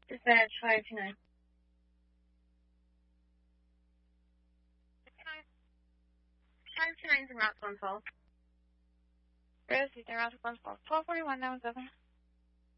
Dispatch 529. 529's in Route 112. Rosie, the Route 112. 1241, 917.